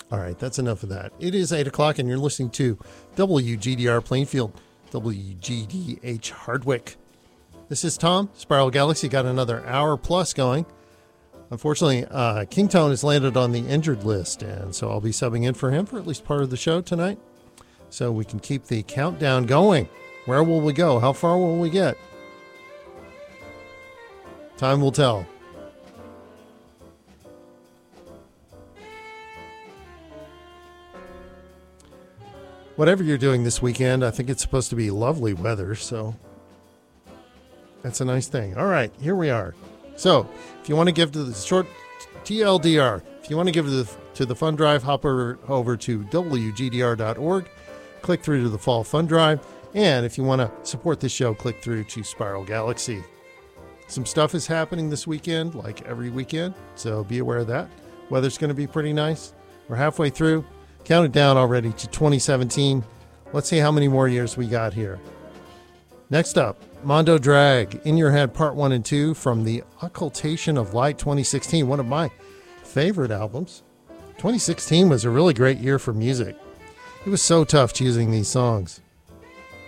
All right, that's enough of that. It is 8 o'clock, and you're listening to WGDR Plainfield, WGDH Hardwick. This is Tom. Spiral Galaxy got another hour plus going. Unfortunately, King Tone has landed on the injured list, and so I'll be subbing in for him for at least part of the show tonight, so we can keep the countdown going. Where will we go? How far will we get? Time will tell. Whatever you're doing this weekend, I think it's supposed to be lovely weather, so that's a nice thing. All right, here we are. So, if you want to give to the short TLDR, if you want to give to the fund drive, hop over to WGDR.org, click through to the Fall Fund Drive, and if you want to support this show, click through to Spiral Galaxy. Some stuff is happening this weekend, like every weekend, so be aware of that. Weather's going to be pretty nice. We're halfway through. Counted down already to 2017. Let's see how many more years we got here. Next up, Mondo Drag, In Your Head Part 1 and 2 from the Occultation of Light 2016, one of my favorite albums. 2016 was a really great year for music. It was so tough choosing these songs.